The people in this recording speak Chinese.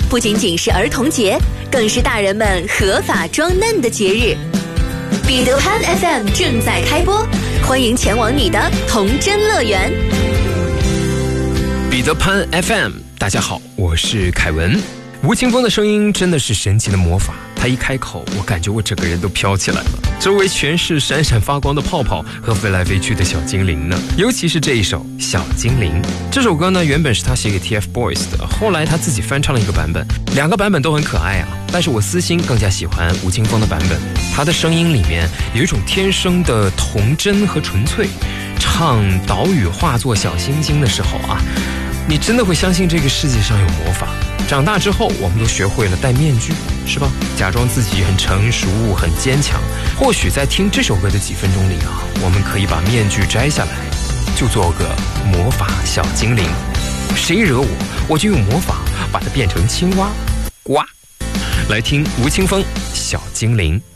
不仅仅是儿童节，更是大人们合法装嫩的节日。彼得潘 FM 正在开播，欢迎前往你的童真乐园。 彼得潘 FM， 大家好，我是凯文。吴青峰的声音真的是神奇的魔法，他一开口，我感觉我整个人都飘起来了，周围全是闪闪发光的泡泡和飞来飞去的小精灵呢。尤其是这一首《小精灵》，这首歌呢原本是他写给 TFBOYS 的，后来他自己翻唱了一个版本，两个版本都很可爱啊。但是我私心更加喜欢吴青峰的版本，他的声音里面有一种天生的童真和纯粹。唱岛屿化作小星星的时候啊，你真的会相信这个世界上有魔法。长大之后，我们都学会了戴面具，是吧？假装自己很成熟、很坚强。或许在听这首歌的几分钟里啊，我们可以把面具摘下来，就做个魔法小精灵。谁惹我，我就用魔法把它变成青蛙。呱！来听吴青峰《小精灵》。